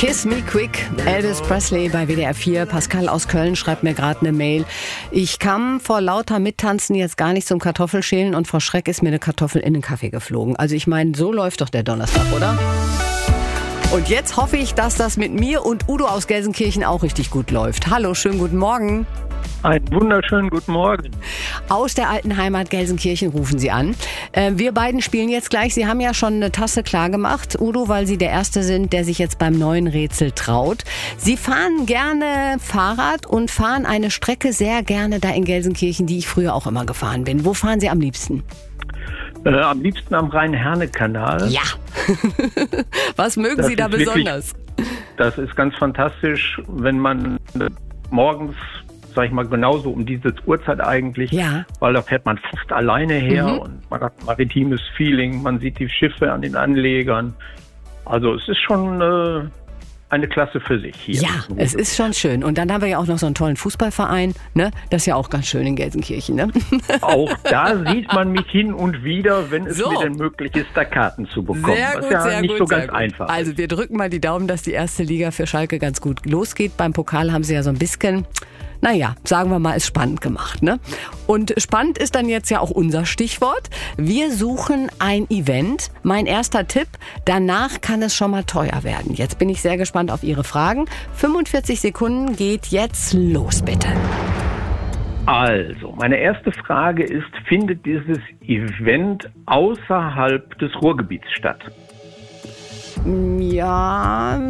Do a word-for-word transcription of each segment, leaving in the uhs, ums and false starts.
Kiss Me Quick, Elvis Presley bei W D R vier. Pascal aus Köln schreibt mir gerade eine Mail. Ich kam vor lauter Mittanzen jetzt gar nicht zum Kartoffelschälen und vor Schreck ist mir eine Kartoffel in den Kaffee geflogen. Also ich meine, so läuft doch der Donnerstag, oder? Und jetzt hoffe ich, dass das mit mir und Udo aus Gelsenkirchen auch richtig gut läuft. Hallo, schönen guten Morgen. Einen wunderschönen guten Morgen. Aus der alten Heimat Gelsenkirchen rufen Sie an. Äh, wir beiden spielen jetzt gleich. Sie haben ja schon eine Tasse klar gemacht, Udo, weil Sie der Erste sind, der sich jetzt beim neuen Rätsel traut. Sie fahren gerne Fahrrad und fahren eine Strecke sehr gerne da in Gelsenkirchen, die ich früher auch immer gefahren bin. Wo fahren Sie am liebsten? Äh, am liebsten am Rhein-Herne-Kanal. Ja. Was mögen das Sie da besonders? Wirklich, das ist ganz fantastisch, wenn man morgens, sag ich mal, genauso um diese Uhrzeit eigentlich, ja. Weil da fährt man fast alleine her mhm. und man hat ein maritimes Feeling, man sieht die Schiffe an den Anlegern. Also es ist schon äh, eine Klasse für sich hier. Ja, es ist schon schön. Und dann haben wir ja auch noch so einen tollen Fußballverein, ne? Das ist ja auch ganz schön in Gelsenkirchen, ne? Auch da sieht man mich hin und wieder, wenn es so. mir denn möglich ist, da Karten zu bekommen. Sehr gut, was ja sehr nicht gut, so ganz gut. einfach ist. Also wir drücken mal die Daumen, dass die erste Liga für Schalke ganz gut losgeht. Beim Pokal haben sie ja so ein bisschen, naja, sagen wir mal, ist spannend gemacht, ne? Und spannend ist dann jetzt ja auch unser Stichwort. Wir suchen ein Event. Mein erster Tipp, danach kann es schon mal teuer werden. Jetzt bin ich sehr gespannt auf Ihre Fragen. fünfundvierzig Sekunden geht jetzt los, bitte. Also, meine erste Frage ist, findet dieses Event außerhalb des Ruhrgebiets statt? Ja,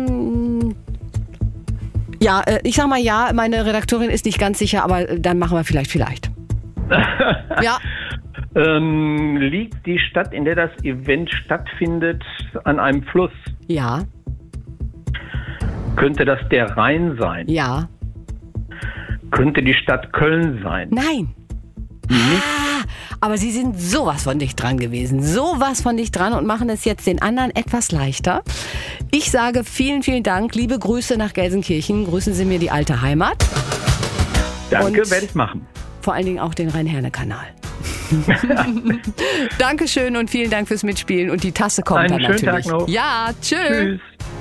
ja, ich sag mal ja, meine Redakteurin ist nicht ganz sicher, aber dann machen wir vielleicht, vielleicht. Ja. ähm, liegt die Stadt, in der das Event stattfindet, an einem Fluss? Ja. Könnte das der Rhein sein? Ja. Könnte die Stadt Köln sein? Nein. Ah, aber Sie sind sowas von dicht dran gewesen. Sowas von dicht dran und machen es jetzt den anderen etwas leichter. Ich sage vielen, vielen Dank. Liebe Grüße nach Gelsenkirchen. Grüßen Sie mir die alte Heimat. Danke, werde ich machen. Vor allen Dingen auch den Rhein-Herne-Kanal. Dankeschön und vielen Dank fürs Mitspielen. Und die Tasse kommt Einen dann schönen natürlich. Tag noch. Ja, tschüss. Tschüss.